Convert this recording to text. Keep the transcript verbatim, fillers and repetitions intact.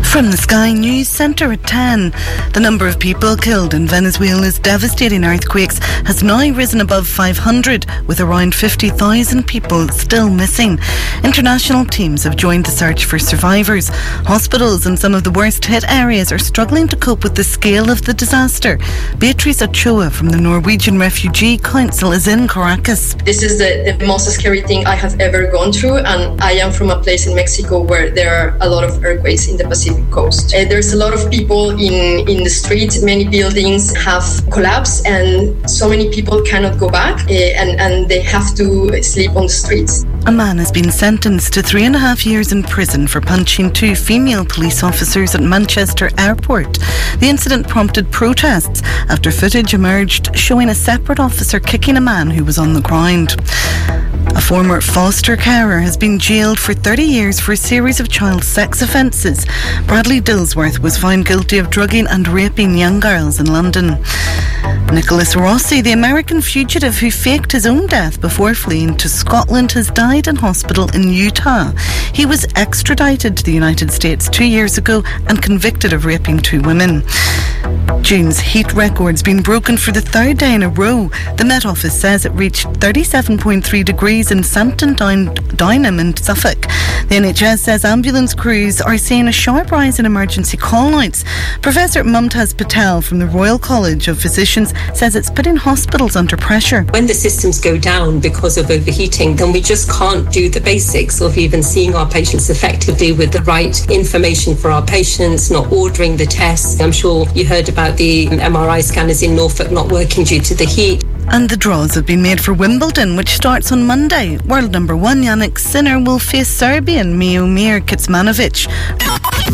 From the Sky News Centre at ten, the number of people killed in Venezuela's devastating earthquakes has now risen above five hundred, with around fifty thousand people still missing. International teams have joined the search for survivors. Hospitals in some of the worst hit areas are struggling to cope with the scale of the disaster. Beatrice Ochoa from the Norwegian Refugee Council is in Caracas. This is the, the most scary thing I have ever gone through, and I am from a place in Mexico where there are a lot of earthquakes in the Pacific coast. Uh, there's a lot of people in, in the streets. Many buildings have collapsed and so many people cannot go back uh, and, and they have to sleep on the streets. A man has been sentenced to three and a half years in prison for punching two female police officers at Manchester Airport. The incident prompted protests after footage emerged showing a separate officer kicking a man who was on the ground. A former foster carer has been jailed for thirty years for a series of child sex offences. Bradley Dillsworth was found guilty of drugging and raping young girls in London. Nicholas Rossi, the American fugitive who faked his own death before fleeing to Scotland, has died in hospital in Utah. He was extradited to the United States two years ago and convicted of raping two women. June's heat record's been broken for the third day in a row. The Met Office says it reached thirty-seven point three degrees in Sampton Down- Downham in Suffolk. The N H S says ambulance crews are seeing a sharp rise in emergency call-outs. Professor Mumtaz Patel from the Royal College of Physicians says it's putting hospitals under pressure. When the systems go down because of overheating, then we just can't do the basics of even seeing our patients effectively with the right information for our patients, not ordering the tests. I'm sure you heard about the M R I scanners in Norfolk not working due to the heat. And the draws have been made for Wimbledon, which starts on Monday. World number one Jannik Sinner will face Serbian Miomir Kecmanovic.